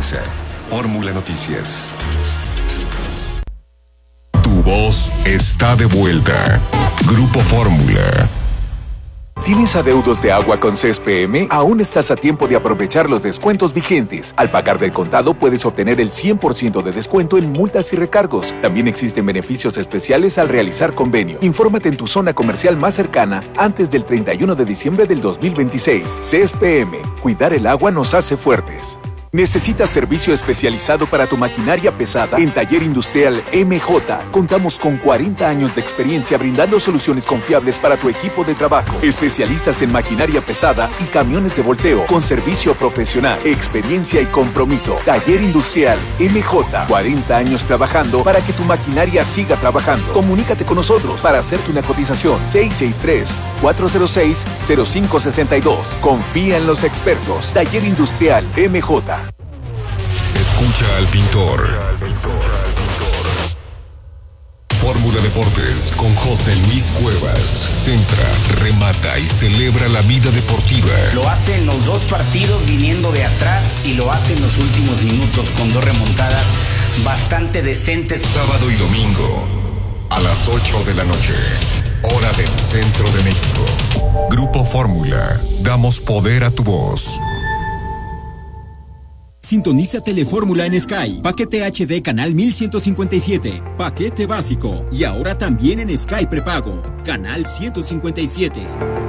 cabeza. Fórmula Noticias. Tu voz está de vuelta. Grupo Fórmula. ¿Tienes adeudos de agua con CSPM? Aún estás a tiempo de aprovechar los descuentos vigentes. Al pagar del contado puedes obtener el 100% de descuento en multas y recargos. También existen beneficios especiales al realizar convenio. Infórmate en tu zona comercial más cercana antes del 31 de diciembre del 2026. CSPM. Cuidar el agua nos hace fuertes. ¿Necesitas servicio especializado para tu maquinaria pesada? En Taller Industrial MJ contamos con 40 años de experiencia brindando soluciones confiables para tu equipo de trabajo. Especialistas en maquinaria pesada y camiones de volteo con servicio profesional, experiencia y compromiso. Taller Industrial MJ, 40 años trabajando para que tu maquinaria siga trabajando. Comunícate con nosotros para hacerte una cotización. 663-406-0562. Confía en los expertos. Taller Industrial MJ. Escucha al pintor. Fórmula Deportes con José Luis Cuevas. Centra, remata y celebra la vida deportiva. Lo hace en los dos partidos viniendo de atrás y lo hace en los últimos minutos con dos remontadas bastante decentes. Sábado y domingo a las 8 de la noche. Hora del centro de México. Grupo Fórmula. Damos poder a tu voz. Sintoniza Telefórmula en Sky. Paquete HD canal 1157. Paquete básico. Y ahora también en Sky prepago. Canal 157.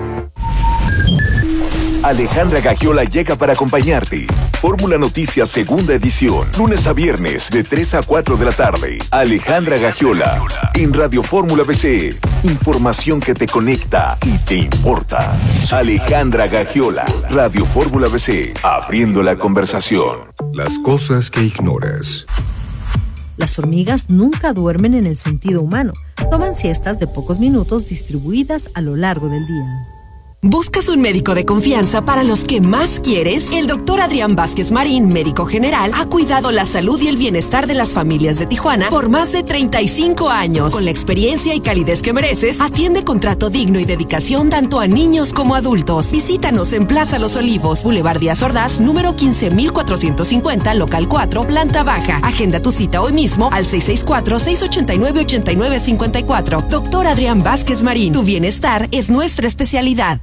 Alejandra Gagiola llega para acompañarte. Fórmula Noticias segunda edición. Lunes a viernes de 3 a 4 de la tarde. Alejandra Gagiola. En Radio Fórmula BC. Información que te conecta y te importa. Alejandra Gagiola. Radio Fórmula BC. Abriendo la conversación. Las cosas que ignoras. Las hormigas nunca duermen en el sentido humano. Toman siestas de pocos minutos distribuidas a lo largo del día. ¿Buscas un médico de confianza para los que más quieres? El doctor Adrián Vázquez Marín, médico general, ha cuidado la salud y el bienestar de las familias de Tijuana por más de 35 años. Con la experiencia y calidez que mereces, atiende con trato digno y dedicación tanto a niños como adultos. Visítanos en Plaza Los Olivos, Boulevard Díaz Ordaz, número 15450, local 4, planta baja. Agenda tu cita hoy mismo al 664-689-8954. Doctor Adrián Vázquez Marín, tu bienestar es nuestra especialidad.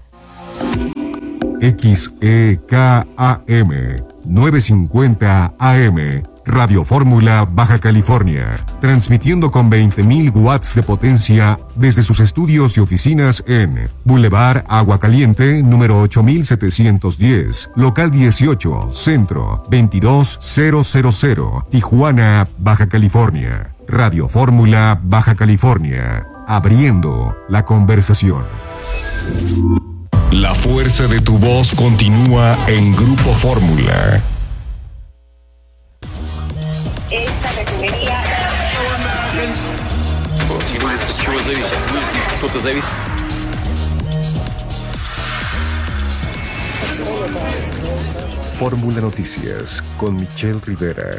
XEKAM 950 AM Radio Fórmula Baja California, transmitiendo con 20.000 watts de potencia desde sus estudios y oficinas en Boulevard Agua Caliente, número 8710, local 18, centro 22000, Tijuana, Baja California. Radio Fórmula Baja California, abriendo la conversación. La fuerza de tu voz continúa en Grupo Fórmula. Esta refinería... Fórmula Noticias con Michelle Rivera.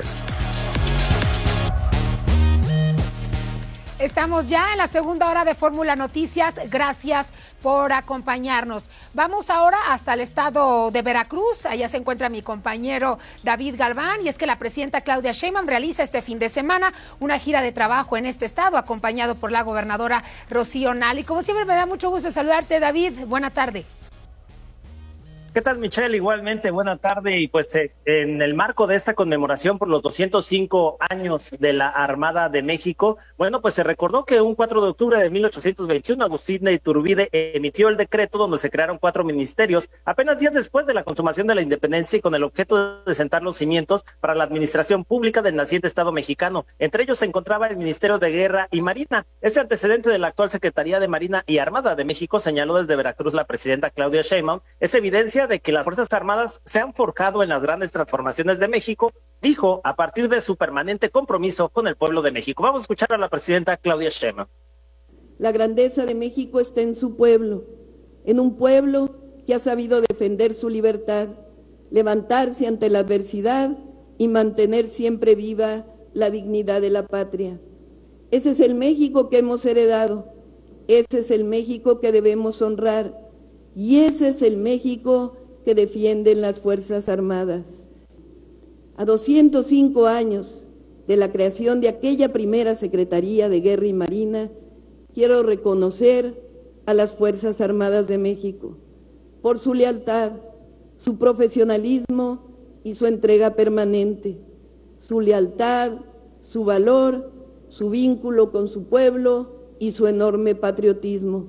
Estamos ya en la segunda hora de Fórmula Noticias. Gracias por acompañarnos. Vamos ahora hasta el estado de Veracruz. Allá se encuentra mi compañero David Galván. Y es que la presidenta Claudia Sheinbaum realiza este fin de semana una gira de trabajo en este estado, acompañado por la gobernadora Rocío Nale. Y como siempre me da mucho gusto saludarte, David. Buena tarde. ¿Qué tal, Michelle? Igualmente, buena tarde. Y pues en el marco de esta conmemoración por los 205 años de la Armada de México, bueno, pues se recordó que un 4 de octubre de 1821 Agustín de Iturbide emitió el decreto donde se crearon 4 ministerios, apenas días después de la consumación de la independencia y con el objeto de sentar los cimientos para la administración pública del naciente Estado mexicano. Entre ellos se encontraba el Ministerio de Guerra y Marina. Ese antecedente de la actual Secretaría de Marina y Armada de México, señaló desde Veracruz la presidenta Claudia Sheinbaum, es evidencia de que las Fuerzas Armadas se han forjado en las grandes transformaciones de México, dijo, a partir de su permanente compromiso con el pueblo de México. Vamos a escuchar a la presidenta Claudia Sheinbaum. La grandeza de México está en su pueblo, en un pueblo que ha sabido defender su libertad, levantarse ante la adversidad y mantener siempre viva la dignidad de la patria. Ese es el México que hemos heredado, ese es el México que debemos honrar, y ese es el México que defienden las Fuerzas Armadas. A 205 años de la creación de aquella primera Secretaría de Guerra y Marina, quiero reconocer a las Fuerzas Armadas de México por su lealtad, su profesionalismo y su entrega permanente, su lealtad, su valor, su vínculo con su pueblo y su enorme patriotismo.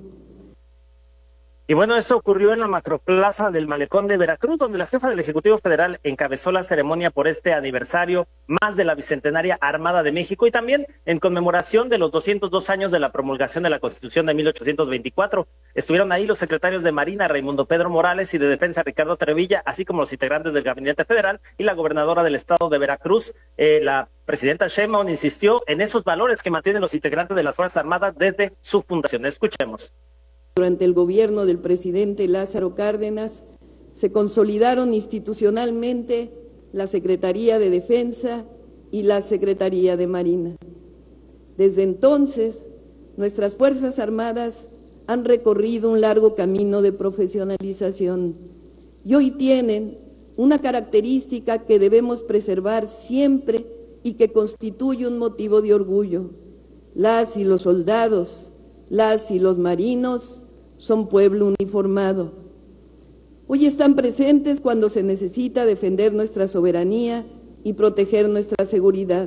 Y bueno, esto ocurrió en la macroplaza del Malecón de Veracruz, donde la jefa del Ejecutivo Federal encabezó la ceremonia por este aniversario más de la Bicentenaria Armada de México y también en conmemoración de los 202 años de la promulgación de la Constitución de 1824. Estuvieron ahí los secretarios de Marina, Raimundo Pedro Morales, y de Defensa, Ricardo Trevilla, así como los integrantes del Gabinete Federal y la gobernadora del estado de Veracruz. La presidenta Sheinbaum insistió en esos valores que mantienen los integrantes de las Fuerzas Armadas desde su fundación. Escuchemos. Durante el gobierno del presidente Lázaro Cárdenas, se consolidaron institucionalmente la Secretaría de Defensa y la Secretaría de Marina. Desde entonces, nuestras Fuerzas Armadas han recorrido un largo camino de profesionalización y hoy tienen una característica que debemos preservar siempre y que constituye un motivo de orgullo. Las y los soldados, las y los marinos son pueblo uniformado. Hoy están presentes cuando se necesita defender nuestra soberanía y proteger nuestra seguridad.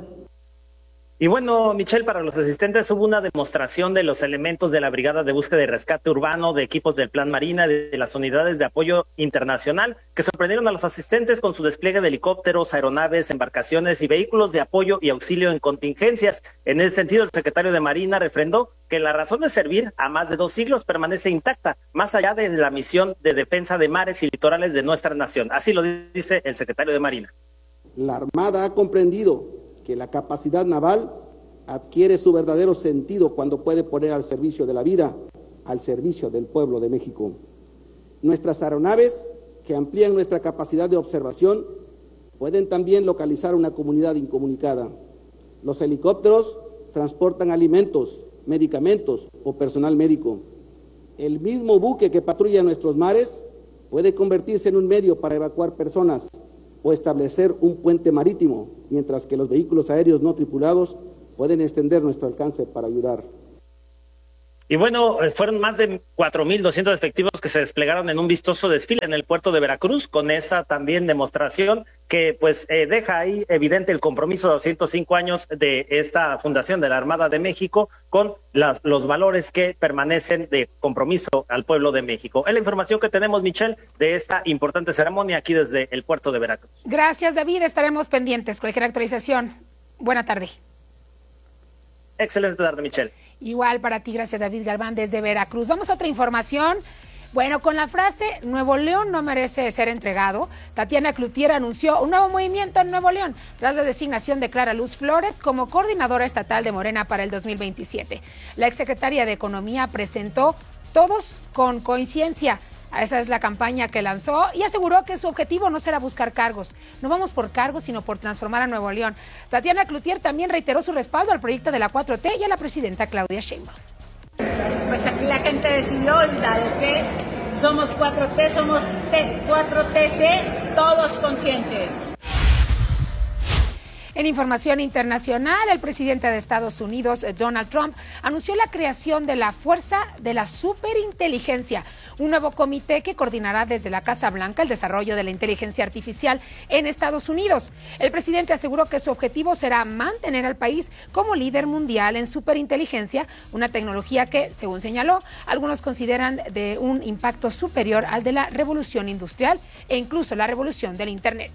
Y bueno, Michelle, para los asistentes hubo una demostración de los elementos de la Brigada de Búsqueda y Rescate Urbano, de equipos del Plan Marina, de las unidades de apoyo internacional, que sorprendieron a los asistentes con su despliegue de helicópteros, aeronaves, embarcaciones y vehículos de apoyo y auxilio en contingencias. En ese sentido, el secretario de Marina refrendó que la razón de servir a más de 2 siglos permanece intacta, más allá de la misión de defensa de mares y litorales de nuestra nación. Así lo dice el secretario de Marina. La Armada ha comprendido que la capacidad naval adquiere su verdadero sentido cuando puede poner al servicio de la vida, al servicio del pueblo de México. Nuestras aeronaves, que amplían nuestra capacidad de observación, pueden también localizar una comunidad incomunicada. Los helicópteros transportan alimentos, medicamentos o personal médico. El mismo buque que patrulla nuestros mares puede convertirse en un medio para evacuar personas o establecer un puente marítimo, mientras que los vehículos aéreos no tripulados pueden extender nuestro alcance para ayudar. Y bueno, fueron más de 4,200 efectivos que se desplegaron en un vistoso desfile en el puerto de Veracruz, con esta también demostración que pues deja ahí evidente el compromiso de 205 años de esta fundación de la Armada de México con los valores que permanecen de compromiso al pueblo de México. Es la información que tenemos, Michelle, de esta importante ceremonia aquí desde el puerto de Veracruz. Gracias, David. Estaremos pendientes. Cualquier actualización. Buena tarde. Excelente tarde, Michelle. Igual para ti, gracias David Galván desde Veracruz. Vamos a otra información. Bueno, con la frase Nuevo León no merece ser entregado, Tatiana Cloutier anunció un nuevo movimiento en Nuevo León tras la designación de Clara Luz Flores como coordinadora estatal de Morena para el 2027. La exsecretaria de Economía presentó Todos con Coincidencia. Esa es la campaña que lanzó y aseguró que su objetivo no será buscar cargos. No vamos por cargos, sino por transformar a Nuevo León. Tatiana Cloutier también reiteró su respaldo al proyecto de la 4T y a la presidenta Claudia Sheinbaum. Pues aquí la gente decidió, dado que somos 4T, somos 4TC, todos conscientes. En información internacional, el presidente de Estados Unidos, Donald Trump, anunció la creación de la Fuerza de la Superinteligencia, un nuevo comité que coordinará desde la Casa Blanca el desarrollo de la inteligencia artificial en Estados Unidos. El presidente aseguró que su objetivo será mantener al país como líder mundial en superinteligencia, una tecnología que, según señaló, algunos consideran de un impacto superior al de la revolución industrial e incluso la revolución del Internet.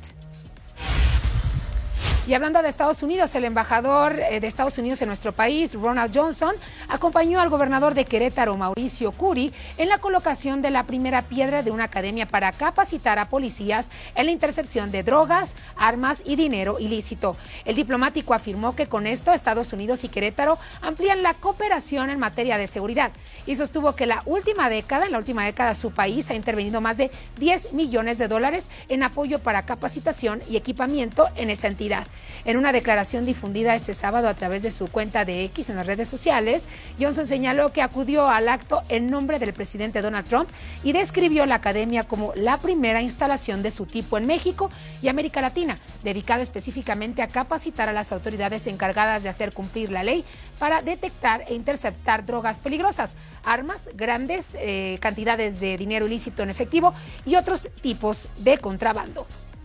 Y hablando de Estados Unidos, el embajador de Estados Unidos en nuestro país, Ronald Johnson, acompañó al gobernador de Querétaro, Mauricio Curi, en la colocación de la primera piedra de una academia para capacitar a policías en la intercepción de drogas, armas y dinero ilícito. El diplomático afirmó que con esto Estados Unidos y Querétaro amplían la cooperación en materia de seguridad y sostuvo que en la última década su país ha intervenido más de $10 millones en apoyo para capacitación y equipamiento en esa entidad. En una declaración difundida este sábado a través de su cuenta de X en las redes sociales, Johnson señaló que acudió al acto en nombre del presidente Donald Trump y describió la academia como la primera instalación de su tipo en México y América Latina, dedicada específicamente a capacitar a las autoridades encargadas de hacer cumplir la ley para detectar e interceptar drogas peligrosas, armas, grandes cantidades de dinero ilícito en efectivo y otros tipos de contrabando.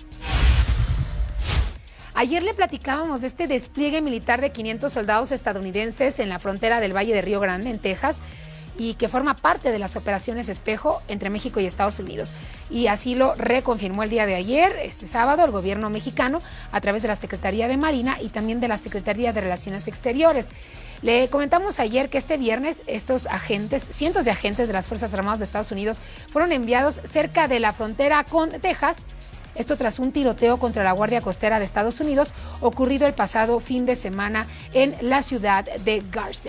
Ayer le platicábamos de este despliegue militar de 500 soldados estadounidenses en la frontera del Valle de Río Grande, en Texas, y que forma parte de las operaciones Espejo entre México y Estados Unidos. Y así lo reconfirmó el día de ayer, este sábado, el gobierno mexicano, a través de la Secretaría de Marina y también de la Secretaría de Relaciones Exteriores. Le comentamos ayer que este viernes estos agentes, cientos de agentes de las Fuerzas Armadas de Estados Unidos, fueron enviados cerca de la frontera con Texas. Esto tras un tiroteo contra la Guardia Costera de Estados Unidos ocurrido el pasado fin de semana en la ciudad de García.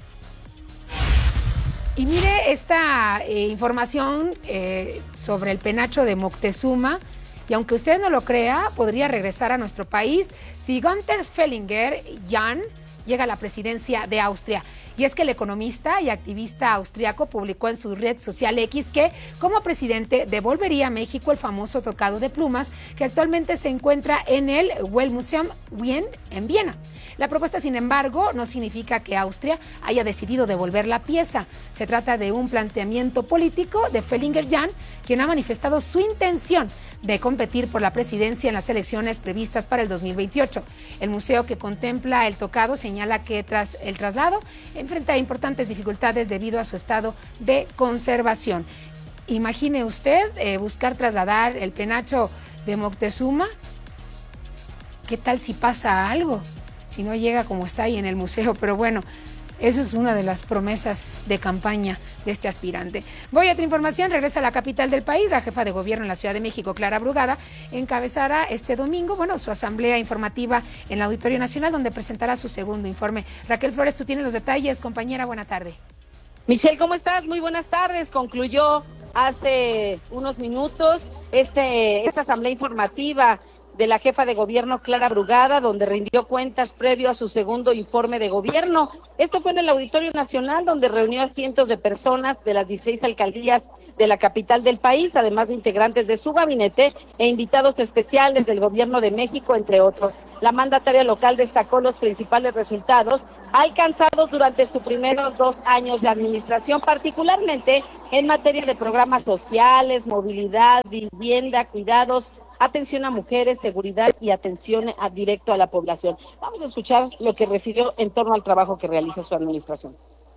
Y mire esta información sobre el penacho de Moctezuma, y aunque usted no lo crea, podría regresar a nuestro país si Günther Fehlinger-Jahn llega a la presidencia de Austria. Y es que el economista y activista austriaco publicó en su red social X que, como presidente, devolvería a México el famoso tocado de plumas que actualmente se encuentra en el Weltmuseum Wien en Viena. La propuesta, sin embargo, no significa que Austria haya decidido devolver la pieza. Se trata de un planteamiento político de Fehlinger-Jahn, quien ha manifestado su intención de competir por la presidencia en las elecciones previstas para el 2028. El museo que contempla el tocado señala que tras el traslado enfrenta importantes dificultades debido a su estado de conservación. Imagine usted buscar trasladar el penacho de Moctezuma. ¿Qué tal si pasa algo? Si no llega como está ahí en el museo, pero bueno, eso es una de las promesas de campaña de este aspirante. Voy a otra información, regresa a la capital del país. La jefa de gobierno en la Ciudad de México, Clara Brugada, encabezará este domingo, su asamblea informativa en el Auditorio Nacional, donde presentará su segundo informe. Raquel Flores, tú tienes los detalles, compañera, buena tarde. Michelle, ¿cómo estás? Muy buenas tardes. Concluyó hace unos minutos esta asamblea informativa de la jefa de gobierno Clara Brugada, donde rindió cuentas previo a su segundo informe de gobierno. Esto fue en el Auditorio Nacional, donde reunió a cientos de personas de las 16 alcaldías de la capital del país, además de integrantes de su gabinete e invitados especiales del gobierno de México, entre otros. La mandataria local destacó los principales resultados alcanzados durante sus primeros 2 años de administración, particularmente en materia de programas sociales, movilidad, vivienda, cuidados, atención a mujeres, seguridad y atención directo a la población. Vamos a escuchar lo que refirió en torno al trabajo que realiza su administración.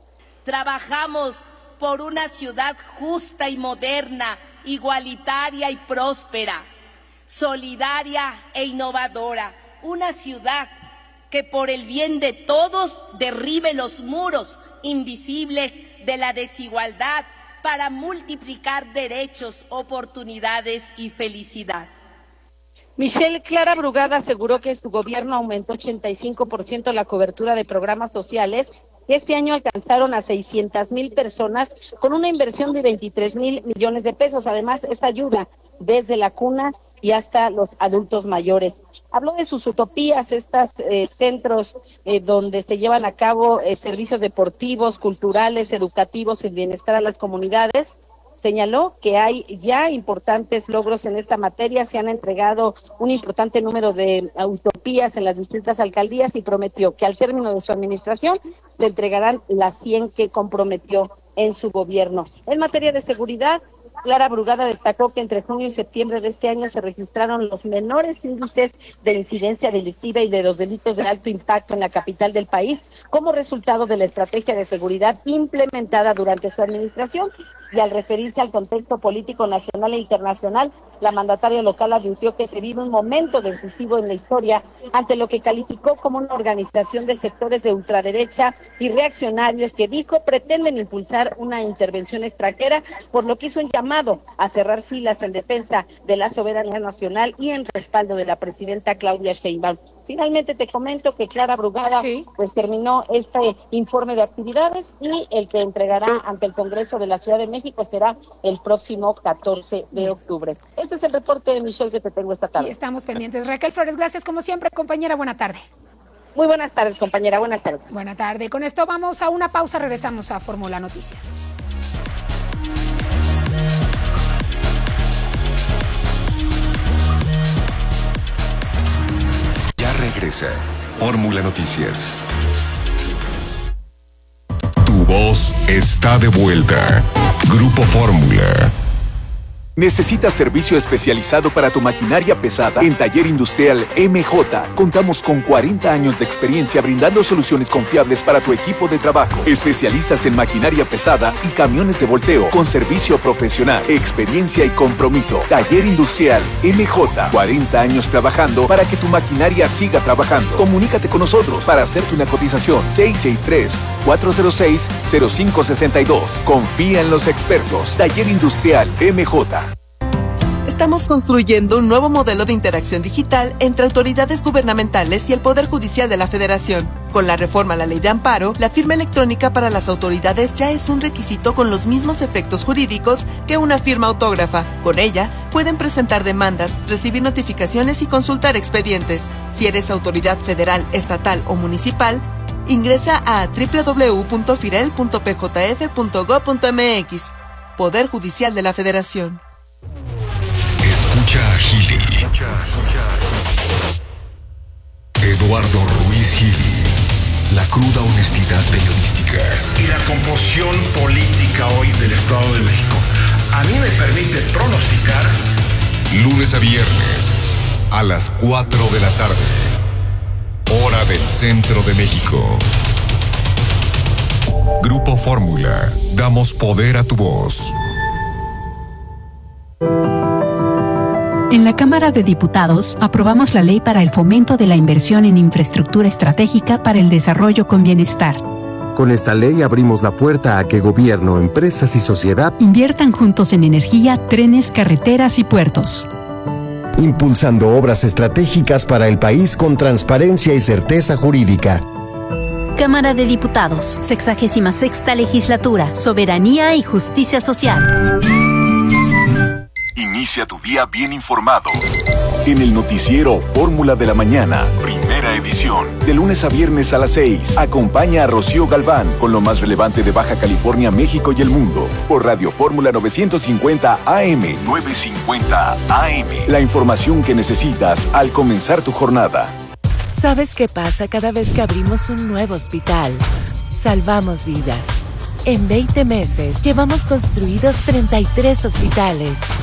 Trabajamos por una ciudad justa y moderna, igualitaria y próspera, solidaria e innovadora. Una ciudad que por el bien de todos derribe los muros invisibles de la desigualdad para multiplicar derechos, oportunidades y felicidad. Michelle, Clara Brugada aseguró que su gobierno aumentó 85% la cobertura de programas sociales, que este año alcanzaron a 600,000 personas con una inversión de 23,000 millones de pesos. Además, esa ayuda desde la cuna y hasta los adultos mayores. Habló de sus utopías, estos centros donde se llevan a cabo servicios deportivos, culturales, educativos y bienestar a las comunidades. Señaló que hay ya importantes logros en esta materia, se han entregado un importante número de utopías en las distintas alcaldías y prometió que al término de su administración se entregarán las 100 que comprometió en su gobierno. En materia de seguridad, Clara Brugada destacó que entre junio y septiembre de este año se registraron los menores índices de incidencia delictiva y de los delitos de alto impacto en la capital del país, como resultado de la estrategia de seguridad implementada durante su administración. Y al referirse al contexto político nacional e internacional, la mandataria local advirtió que se vive un momento decisivo en la historia ante lo que calificó como una organización de sectores de ultraderecha y reaccionarios que dijo pretenden impulsar una intervención extranjera, por lo que hizo un llamado a cerrar filas en defensa de la soberanía nacional y en respaldo de la presidenta Claudia Sheinbaum. Finalmente te comento que Clara Brugada pues terminó este informe de actividades y el que entregará ante el Congreso de la Ciudad de México será el próximo 14 de octubre. Este es el reporte de Michelle que te tengo esta tarde. Y estamos pendientes. Raquel Flores, gracias como siempre, compañera. Buena tarde. Muy buenas tardes, compañera. Buenas tardes. Buena tarde. Con esto vamos a una pausa. Regresamos a Fórmula Noticias. Regresa Fórmula Noticias. Tu voz está de vuelta. Grupo Fórmula. ¿Necesitas servicio especializado para tu maquinaria pesada? En Taller Industrial MJ contamos con 40 años de experiencia brindando soluciones confiables para tu equipo de trabajo. Especialistas en maquinaria pesada y camiones de volteo con servicio profesional, experiencia y compromiso. Taller Industrial MJ, 40 años trabajando para que tu maquinaria siga trabajando. Comunícate con nosotros para hacerte una cotización. 663-406-0562. Confía en los expertos. Taller Industrial MJ. Estamos construyendo un nuevo modelo de interacción digital entre autoridades gubernamentales y el Poder Judicial de la Federación. Con la reforma a la Ley de Amparo, la firma electrónica para las autoridades ya es un requisito con los mismos efectos jurídicos que una firma autógrafa. Con ella, pueden presentar demandas, recibir notificaciones y consultar expedientes. Si eres autoridad federal, estatal o municipal, ingresa a www.firel.pjf.gov.mx. Poder Judicial de la Federación. Escucha a Gili. Eduardo Ruiz Gili. La cruda honestidad periodística. Y la composición política hoy del Estado de México. A mí me permite pronosticar. Lunes a viernes, a las 4 de la tarde. Hora del Centro de México. Grupo Fórmula. Damos poder a tu voz. En la Cámara de Diputados, aprobamos la ley para el fomento de la inversión en infraestructura estratégica para el desarrollo con bienestar. Con esta ley abrimos la puerta a que gobierno, empresas y sociedad inviertan juntos en energía, trenes, carreteras y puertos. Impulsando obras estratégicas para el país con transparencia y certeza jurídica. Cámara de Diputados, 66ª Legislatura, Soberanía y Justicia Social. Inicia tu día bien informado. En el noticiero Fórmula de la Mañana, primera edición. De lunes a viernes a las 6. Acompaña a Rocío Galván con lo más relevante de Baja California, México y el mundo. Por Radio Fórmula 950 AM. 950 AM. La información que necesitas al comenzar tu jornada. ¿Sabes qué pasa cada vez que abrimos un nuevo hospital? Salvamos vidas. En 20 meses llevamos construidos 33 hospitales.